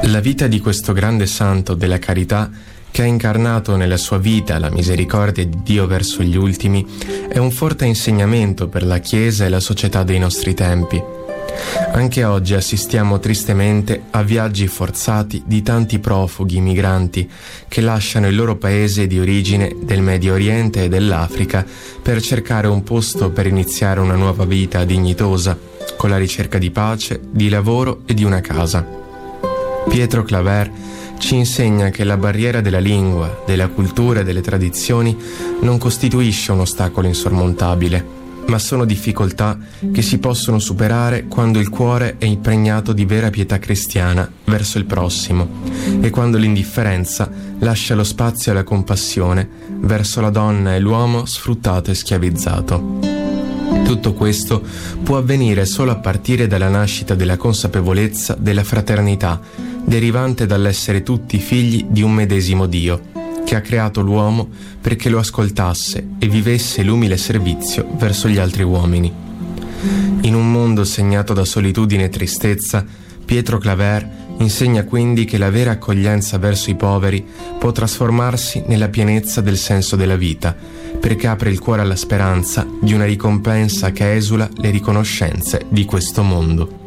La vita di questo grande santo della carità, che ha incarnato nella sua vita la misericordia di Dio verso gli ultimi, è un forte insegnamento per la Chiesa e la società dei nostri tempi. Anche oggi assistiamo tristemente a viaggi forzati di tanti profughi migranti che lasciano il loro paese di origine del Medio Oriente e dell'Africa per cercare un posto per iniziare una nuova vita dignitosa, con la ricerca di pace, di lavoro e di una casa. Pietro Claver ci insegna che la barriera della lingua, della cultura e delle tradizioni non costituisce un ostacolo insormontabile, ma sono difficoltà che si possono superare quando il cuore è impregnato di vera pietà cristiana verso il prossimo e quando l'indifferenza lascia lo spazio alla compassione verso la donna e l'uomo sfruttato e schiavizzato. Tutto questo può avvenire solo a partire dalla nascita della consapevolezza della fraternità, derivante dall'essere tutti figli di un medesimo Dio, che ha creato l'uomo perché lo ascoltasse e vivesse l'umile servizio verso gli altri uomini. In un mondo segnato da solitudine e tristezza, Pietro Claver insegna quindi che la vera accoglienza verso i poveri può trasformarsi nella pienezza del senso della vita, perché apre il cuore alla speranza di una ricompensa che esula le riconoscenze di questo mondo.